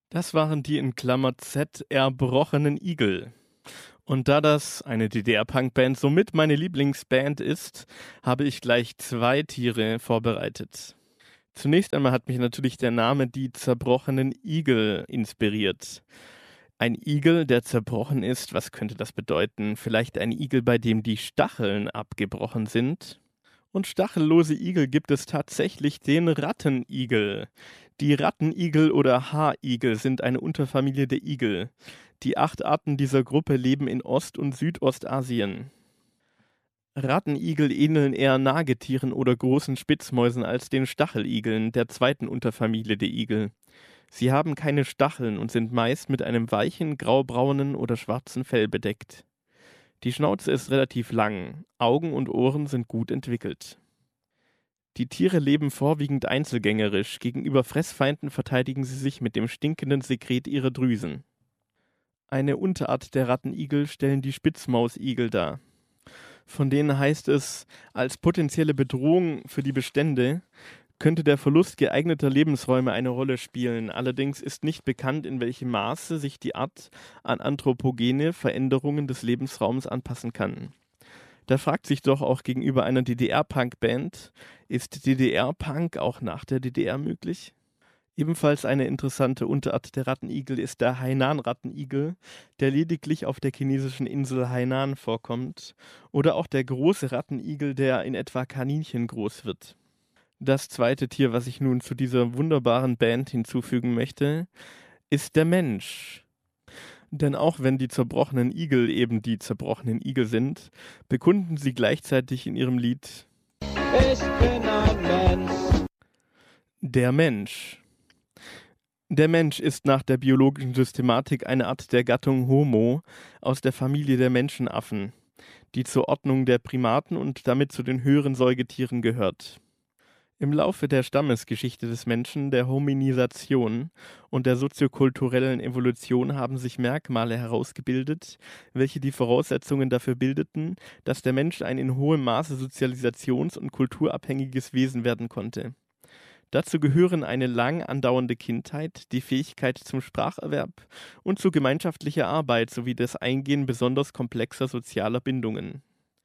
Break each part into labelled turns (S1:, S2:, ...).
S1: Das waren die in Klammer Z erbrochenen Igel. Und da das eine DDR-Punk-Band somit meine Lieblingsband ist, habe ich gleich zwei Tiere vorbereitet. Zunächst einmal hat mich natürlich der Name die zerbrochenen Igel inspiriert. Ein Igel, der zerbrochen ist, was könnte das bedeuten? Vielleicht ein Igel, bei dem die Stacheln abgebrochen sind? Und stachellose Igel gibt es tatsächlich den Rattenigel. Die Rattenigel oder Haarigel sind eine Unterfamilie der Igel. Die 8 Arten dieser Gruppe leben in Ost- und Südostasien. Rattenigel ähneln eher Nagetieren oder großen Spitzmäusen als den Stacheligeln, der zweiten Unterfamilie der Igel. Sie haben keine Stacheln und sind meist mit einem weichen, graubraunen oder schwarzen Fell bedeckt. Die Schnauze ist relativ lang, Augen und Ohren sind gut entwickelt. Die Tiere leben vorwiegend einzelgängerisch, gegenüber Fressfeinden verteidigen sie sich mit dem stinkenden Sekret ihrer Drüsen. Eine Unterart der Rattenigel stellen die Spitzmausigel dar. Von denen heißt es, als potenzielle Bedrohung für die Bestände könnte der Verlust geeigneter Lebensräume eine Rolle spielen. Allerdings ist nicht bekannt, in welchem Maße sich die Art an anthropogene Veränderungen des Lebensraums anpassen kann. Da fragt sich doch auch gegenüber einer DDR-Punk-Band, ist DDR-Punk auch nach der DDR möglich? Ebenfalls eine interessante Unterart der Rattenigel ist der Hainan-Rattenigel, der lediglich auf der chinesischen Insel Hainan vorkommt, oder auch der große Rattenigel, der in etwa Kaninchen groß wird. Das zweite Tier, was ich nun zu dieser wunderbaren Band hinzufügen möchte, ist der Mensch. Denn auch wenn die zerbrochenen Igel eben die zerbrochenen Igel sind, bekunden sie gleichzeitig in ihrem Lied
S2: Ich bin ein Mensch.
S1: Der Mensch. Der Mensch ist nach der biologischen Systematik eine Art der Gattung Homo aus der Familie der Menschenaffen, die zur Ordnung der Primaten und damit zu den höheren Säugetieren gehört. Im Laufe der Stammesgeschichte des Menschen, der Hominisation und der soziokulturellen Evolution haben sich Merkmale herausgebildet, welche die Voraussetzungen dafür bildeten, dass der Mensch ein in hohem Maße sozialisations- und kulturabhängiges Wesen werden konnte. Dazu gehören eine lang andauernde Kindheit, die Fähigkeit zum Spracherwerb und zu gemeinschaftlicher Arbeit sowie das Eingehen besonders komplexer sozialer Bindungen.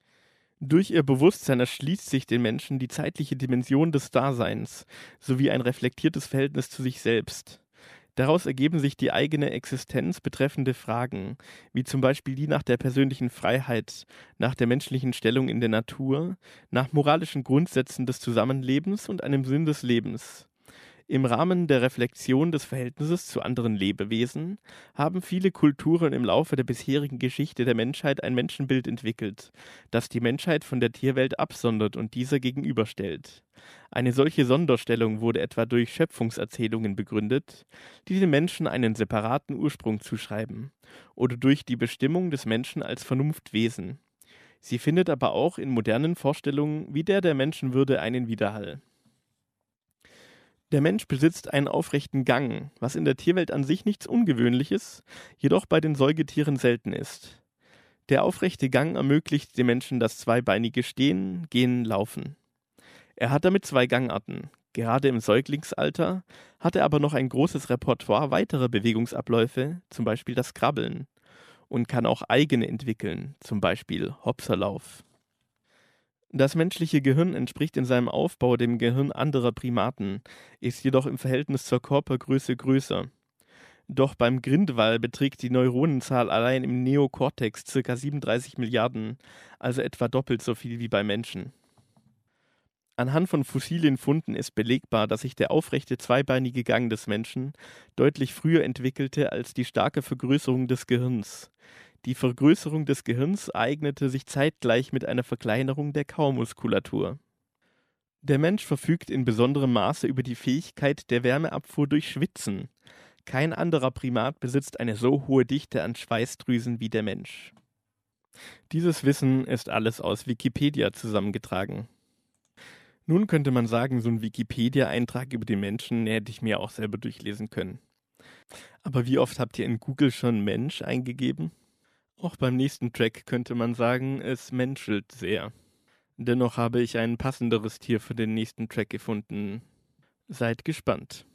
S1: Durch ihr Bewusstsein erschließt sich den Menschen die zeitliche Dimension des Daseins sowie ein reflektiertes Verhältnis zu sich selbst. Daraus ergeben sich die eigene Existenz betreffende Fragen, wie zum Beispiel die nach der persönlichen Freiheit, nach der menschlichen Stellung in der Natur, nach moralischen Grundsätzen des Zusammenlebens und einem Sinn des Lebens. Im Rahmen der Reflexion des Verhältnisses zu anderen Lebewesen haben viele Kulturen im Laufe der bisherigen Geschichte der Menschheit ein Menschenbild entwickelt, das die Menschheit von der Tierwelt absondert und dieser gegenüberstellt. Eine solche Sonderstellung wurde etwa durch Schöpfungserzählungen begründet, die den Menschen einen separaten Ursprung zuschreiben, oder durch die Bestimmung des Menschen als Vernunftwesen. Sie findet aber auch in modernen Vorstellungen wie der Menschenwürde einen Widerhall. Der Mensch besitzt einen aufrechten Gang, was in der Tierwelt an sich nichts Ungewöhnliches, jedoch bei den Säugetieren selten ist. Der aufrechte Gang ermöglicht dem Menschen das zweibeinige Stehen, Gehen, Laufen. Er hat damit 2 Gangarten. Gerade im Säuglingsalter hat er aber noch ein großes Repertoire weiterer Bewegungsabläufe, zum Beispiel das Krabbeln, und kann auch eigene entwickeln, zum Beispiel Hopserlauf. Das menschliche Gehirn entspricht in seinem Aufbau dem Gehirn anderer Primaten, ist jedoch im Verhältnis zur Körpergröße größer. Doch beim Grindwall beträgt die Neuronenzahl allein im Neokortex ca. 37 Milliarden, also etwa doppelt so viel wie beim Menschen. Anhand von Fossilienfunden ist belegbar, dass sich der aufrechte zweibeinige Gang des Menschen deutlich früher entwickelte als die starke Vergrößerung des Gehirns. Die Vergrößerung des Gehirns eignete sich zeitgleich mit einer Verkleinerung der Kaumuskulatur. Der Mensch verfügt in besonderem Maße über die Fähigkeit der Wärmeabfuhr durch Schwitzen. Kein anderer Primat besitzt eine so hohe Dichte an Schweißdrüsen wie der Mensch. Dieses Wissen ist alles aus Wikipedia zusammengetragen. Nun könnte man sagen, so ein Wikipedia-Eintrag über die Menschen hätte ich mir auch selber durchlesen können. Aber wie oft habt ihr in Google schon Mensch eingegeben? Auch beim nächsten Track könnte man sagen, es menschelt sehr. Dennoch habe ich ein passenderes Tier für den nächsten Track gefunden. Seid gespannt.